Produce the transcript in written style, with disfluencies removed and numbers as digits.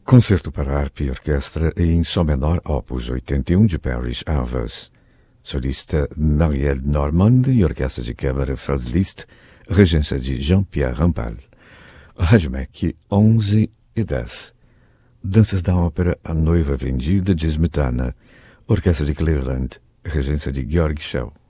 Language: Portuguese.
Concerto para harpa e orquestra em Sol menor, opus 81 de Parrish Arvers. Solista Marielle Normand e orquestra de câmara Franz Liszt, regência de Jean-Pierre Rampal. Rádio MEC 11:10. Danças da ópera A Noiva Vendida de Smetana, orquestra de Cleveland, regência de Georg Schell.